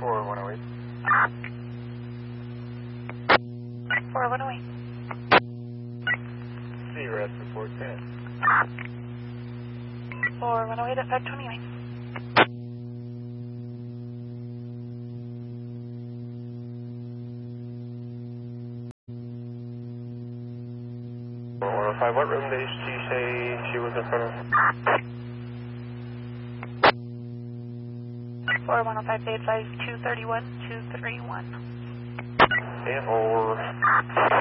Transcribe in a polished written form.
4108. 4108. See you at 410. 4108 at 529. What room did she say she was in front of? 4105 to advise 231, 231. And or